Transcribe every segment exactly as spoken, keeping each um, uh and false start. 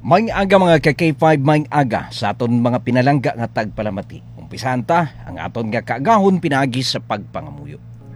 Maing aga mga ka K five, maing aga sa aton mga pinalangga nga tagpalamati. Umpisahan ta ang aton nga kaagahon pinagi sa pagpangamuyo.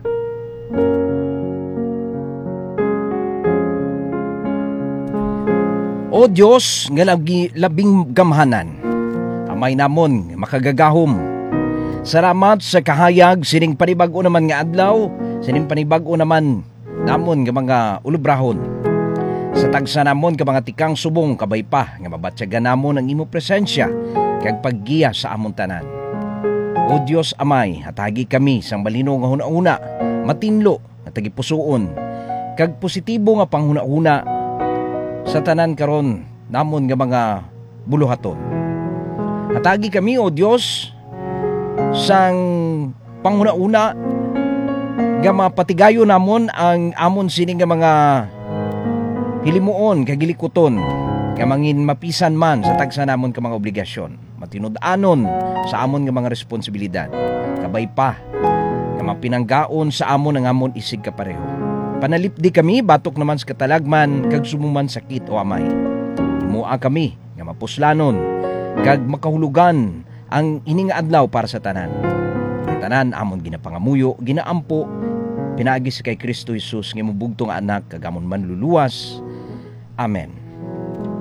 O Diyos nga labi, labing gamhanan, amay namon nga makagagahom. Salamat sa kahayag sining panibag-o naman nga adlaw, sining panibag-o naman namon nga mga ulubrahon. Sa tagsa namon ka mga tikang subong kabay pa nga mabatyagan namon ang imo presensya kag paggiya sa amon tanan. O Dios Amay, hatagi kami sang malino nga hunahuna, matinlo nga tagipusoon kag positibo nga panghunahuna sa tanan karon namon nga mga buluhaton. Hatagi kami o Dios sang panghunahuna nga mapatigayo namon ang amon sining nga mga hilimuon kagilikuton kamangin mapisan man sa tagsa namon ka mga obligasyon, matinud-anon sa amon nga mga responsibilidad, kabay pa nga mapinanggaon sa amon ang amon isig kapareho. Panalipdi kami batok naman sa katalagman kag sumuman sakit o amay. Imua kami nga mapuslanon kag makahulugan ang ining adlaw para sa tanan. Ang tanan amon ginapangamuyo, ginaampo pinaagi sa kay Kristo Jesus nga mubugto nga anak kag amon manluluwas. Amen.